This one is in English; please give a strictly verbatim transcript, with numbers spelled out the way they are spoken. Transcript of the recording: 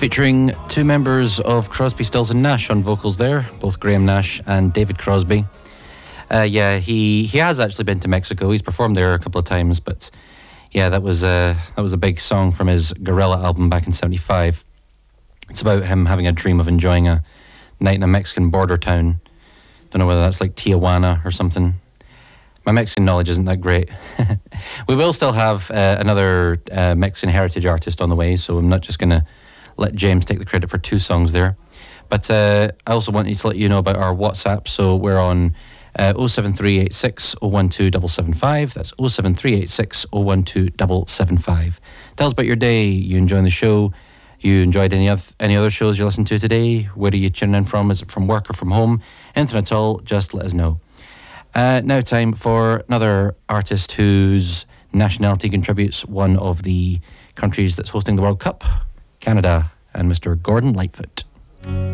featuring two members of Crosby, Stills and Nash on vocals there, both Graham Nash and David Crosby. Uh, yeah, he, he has actually been to Mexico. He's performed there a couple of times, but yeah, that was a, that was a big song from his Gorilla album back in seventy-five. It's about him having a dream of enjoying a night in a Mexican border town. Don't know whether that's like Tijuana or something. My Mexican knowledge isn't that great. We will still have uh, another uh, Mexican heritage artist on the way, so I'm not just going to let James take the credit for two songs there. But uh, I also wanted to let you know about our WhatsApp. So we're on uh, oh seven three eight six oh one two seven seven five. That's oh seven three eight six oh one two seven seven five. Tell us about your day. You enjoying the show? You enjoyed any other, any other shows you listened to today? Where are you tuning in from? Is it from work or from home? Anything at all, just let us know. Uh, now time for another artist whose nationality contributes one of the countries that's hosting the World Cup, Canada, and Mister Gordon Lightfoot.